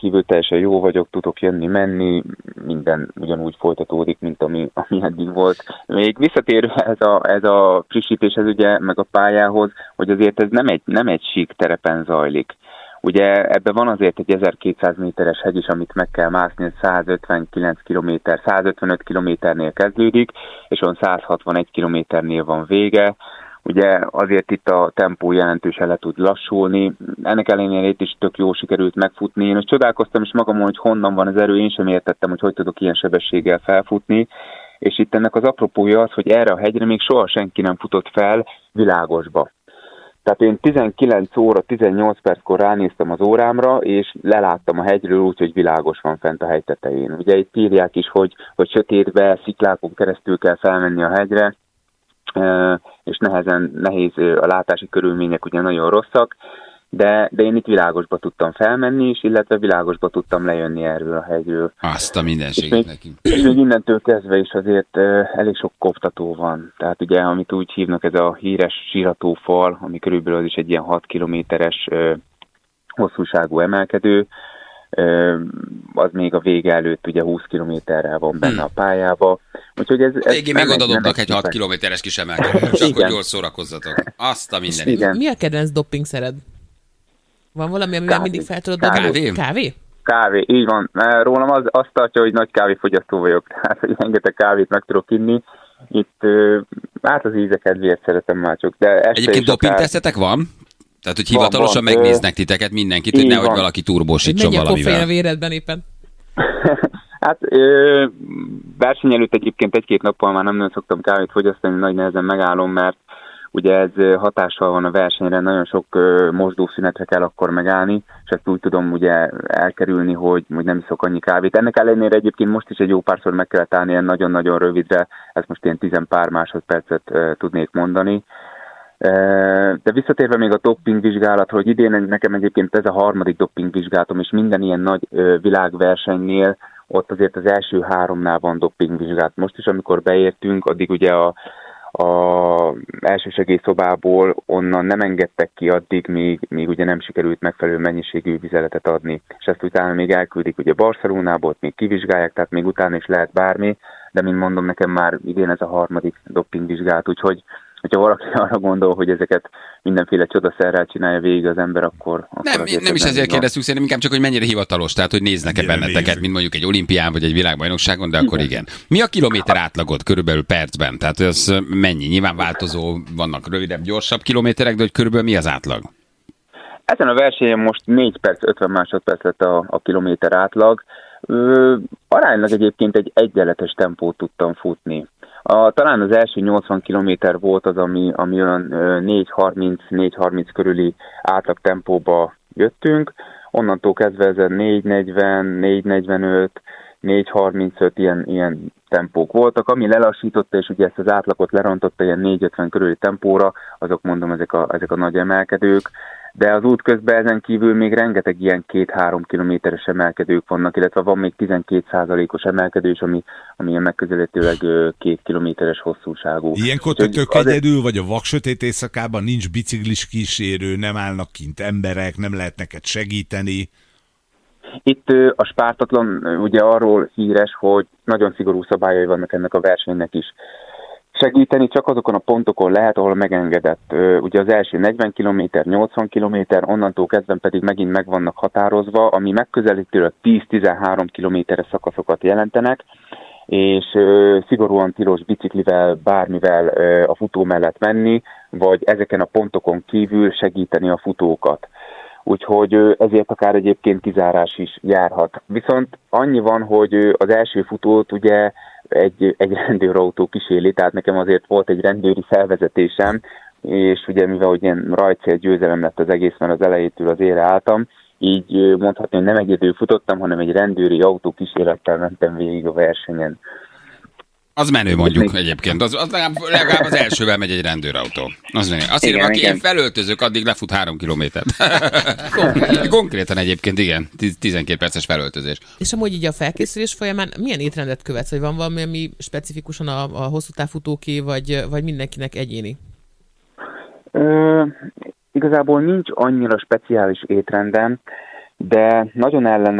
kívül teljesen jó vagyok, tudok jönni, menni, minden ugyanúgy folytatódik, mint ami eddig volt. Még visszatérve ez a frissítéshez ugye, meg a pályához, hogy azért ez nem egy sík terepen zajlik. Ugye ebben van azért egy 1200 méteres hegy is, amit meg kell mászni, 155 kilométernél kezdődik, és on 161 kilométernél van vége. Ugye azért itt a tempó jelentősen le tud lassulni, ennek ellenére itt is tök jó sikerült megfutni. Én most csodálkoztam is magamon, hogy honnan van az erő, én sem értettem, hogy tudok ilyen sebességgel felfutni, és itt ennek az apropója az, hogy erre a hegyre még soha senki nem futott fel Világosba. Tehát én 19 óra 18 perckor ránéztem az órámra, és leláttam a hegyről úgy, hogy Világos van fent a hegy tetején. Ugye itt írják is, hogy sötétbe, sziklákon keresztül kell felmenni a hegyre, és nehéz a látási körülmények ugye nagyon rosszak, de én itt Világosba tudtam felmenni is, illetve Világosba tudtam lejönni erről a hegyről. Azt a mindenséget nekünk. És még innentől kezdve is azért elég sok koptató van. Tehát ugye, amit úgy hívnak, ez a híres síratófal, ami körülbelül az is egy ilyen 6 kilométeres hosszúságú emelkedő, az még a vége előtt ugye 20 kilométerrel van benne a pályába. Úgyhogy ez végén megadodobnak egy 6 kilométeres kis emelkedőt, csak hogy jól szórakozzatok. Azt a mindenit. Mi a kedvenc doppingszered? Van valami, amivel mindig fel tudod dobni? Kávé? Kávé, így van. Rólam azt tartja, hogy nagy kávéfogyasztó vagyok. Tehát, hogy rengeteg kávét meg tudok inni. Itt hát az íze kedvéért szeretem már csak. De egyébként dopingtesztetek van? Tehát, hogy hivatalosan megnéznek titeket mindenkit, hogy nehogy valaki turbósítson valamivel. Mennyi a koffein a véredben éppen? Hát verseny előtt egyébként 1-2 nappal már nem szoktam kávét fogyasztani, nagy nehezen megállom, mert ugye ez hatással van a versenyre, nagyon sok mosdószünetre kell akkor megállni, és ezt úgy tudom ugye elkerülni, hogy nem iszok annyi kávét. Ennek ellenére egyébként most is egy jó párszor meg kellett állni ilyen nagyon-nagyon rövidre, ezt most ilyen 10 pár másodpercet tudnék mondani. De visszatérve még a dopingvizsgálatra, hogy idén nekem egyébként ez a 3. dopingvizsgálatom, és minden ilyen nagy világversenynél ott azért az első 3-nál van dopingvizsgálat. Most is, amikor beértünk, addig ugye a elsősegélyszobából onnan nem engedtek ki addig, még ugye nem sikerült megfelelő mennyiségű vizeletet adni. És ezt utána még elküldik ugye Barcelonából, ott még kivizsgálják, tehát még utána is lehet bármi, de mint mondom, nekem már idén ez a 3. dopingvizsgálat, úgyhogy hogyha valaki arra gondol, hogy ezeket mindenféle csodaszerrel csinálja végig az ember, akkor nem is ezért kérdeztük, szerintem inkább csak, hogy mennyire hivatalos, tehát hogy néznek-e benneteket, mint mondjuk egy olimpián vagy egy világbajnokságon, de akkor igen. Mi a kilométer átlagot körülbelül percben? Tehát ez mennyi? Nyilván változó, vannak rövidebb, gyorsabb kilométerek, de hogy körülbelül mi az átlag? Ezen a versenyen most 4 perc, 50 másodperc lett a kilométer átlag. Aránylag egyébként egy egyenletes tempót tudtam futni. Talán az első 80 kilométer volt az, ami olyan 4.30 körüli átlag tempóba jöttünk. Onnantól kezdve ez 4.40, 4.45, 4.35 ilyen tempók voltak. Ami lelassította, és ugye ezt az átlagot lerontotta ilyen 4.50 körüli tempóra, azok mondom ezek a nagy emelkedők. De az út közben ezen kívül még rengeteg ilyen 2-3 kilométeres emelkedők vannak, illetve van még 12%-os emelkedő is, ami ilyen megközelítőleg 2 kilométeres hosszúságú. Ilyenkor tök egyedül, vagy a vaksötét éjszakában nincs biciklis kísérő, nem állnak kint emberek, nem lehet neked segíteni? Itt a Spártatlan ugye arról híres, hogy nagyon szigorú szabályai vannak ennek a versenynek is. Segíteni csak azokon a pontokon lehet, ahol megengedett. Ugye az első 40 km, 80 km, onnantól kezdve pedig megint meg vannak határozva, ami megközelítőleg 10-13 kilométeres szakaszokat jelentenek, és szigorúan tilos biciklivel, bármivel a futó mellett menni, vagy ezeken a pontokon kívül segíteni a futókat. Úgyhogy ezért akár egyébként kizárás is járhat. Viszont annyi van, hogy az első futót ugye egy rendőrautó kíséri, tehát nekem azért volt egy rendőri felvezetésem, és ugye mivel hogy ilyen rajtcél győzelem lett az egész, mert az elejétől az ére álltam, így mondhatni, hogy nem egyedül futottam, hanem egy rendőri autó kísérettel mentem végig a versenyen. Az menő mondjuk egyébként. Az legalább az elsővel megy egy rendőrautó. Az menő. Azt írom, aki én felöltözök, addig lefut 3 kilométert. Konkrétan egyébként, igen. 12 perces felöltözés. És amúgy így a felkészülés folyamán milyen étrendet követsz? Vagy van valami, ami specifikusan a hosszú távfutóké, vagy mindenkinek egyéni? Igazából nincs annyira speciális étrendem, de nagyon